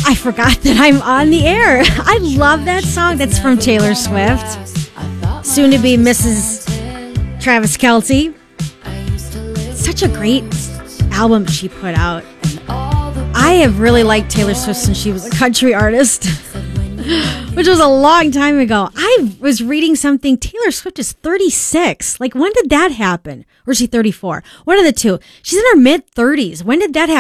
I forgot that I'm on the air. I love that song. That's from Taylor Swift. Soon to be Mrs. Travis Kelce. Such a great album she put out. I have really liked Taylor Swift since she was a country artist, which was a long time ago. I was reading something. Taylor Swift is 36. Like, when did that happen? Or is she 34? One of the two. She's in her mid-30s. When did that happen?